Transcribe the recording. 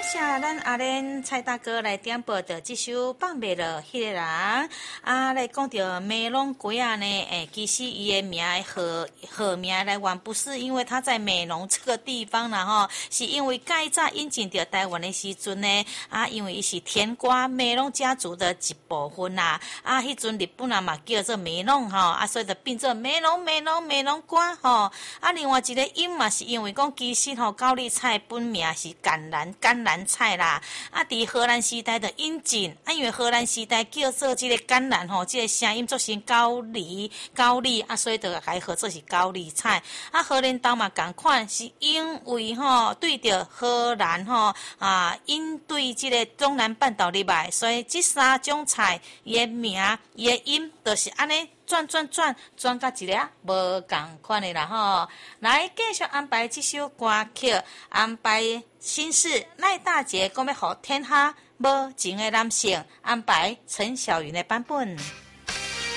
谢咱阿莲蔡大哥来点播的这首放袂落迄个人啊，来讲到美浓龟啊呢，其实伊的名和名来源不是因为他在美浓这个地方啦吼，是因为介早引进到台湾的时阵呢，因为伊是甜瓜美浓家族的一部分啦，迄阵日本嘛叫做美浓吼，所以就变做美浓瓜吼，另外一个音嘛是因为讲其实吼高丽菜本名是甘蓝菜啦，伫荷兰时代的引进，因为荷兰时代叫做这个甘蓝吼，这个声音做成高丽，所以就改合做是高丽菜。荷兰岛嘛同款，是因为吼对着荷兰吼因对这个中南半岛入来，所以这三种菜伊的名伊的音都是安尼。转到一个无共款的啦吼，来继续安排这首歌曲，安排新式赖大姐讲要互天下无情的男性，安排陈小云的版本。